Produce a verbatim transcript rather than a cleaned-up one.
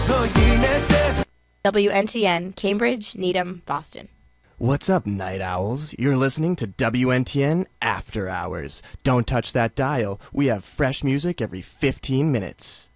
W N T N, Cambridge, Needham, Boston. What's up, night owls? You're listening to W N T N After Hours. Don't touch that dial. We have fresh music every fifteen minutes.